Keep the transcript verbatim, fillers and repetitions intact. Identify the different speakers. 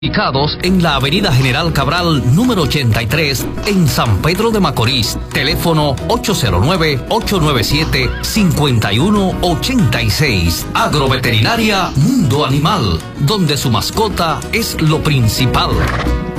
Speaker 1: Ubicados en la Avenida General Cabral, número ochenta y tres, en San Pedro de Macorís. Teléfono ocho cero nueve, ocho nueve siete, cinco uno ocho seis. Agroveterinaria Mundo Animal, donde su mascota es lo principal.